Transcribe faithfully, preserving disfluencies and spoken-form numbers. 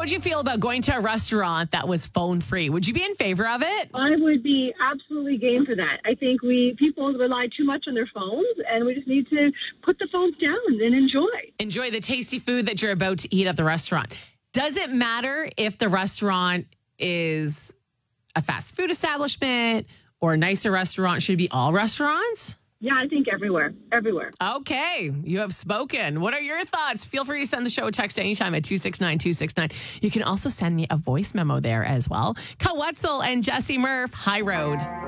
would you feel about going to a restaurant that was phone free? Would you be in favor of it? I would be absolutely game for that. I think we people rely too much on their phones, and we just need to put the phones down and enjoy. Enjoy the tasty food that you're about to eat at the restaurant. Does it matter if the restaurant is a fast food establishment or a nicer restaurant? Should it be all restaurants? Yeah, I think everywhere, everywhere. Okay, you have spoken. What are your thoughts? Feel free to send the show a text anytime at two six nine two six nine. You can also send me a voice memo there as well. Kawetzel and Jesse Murph, High Road.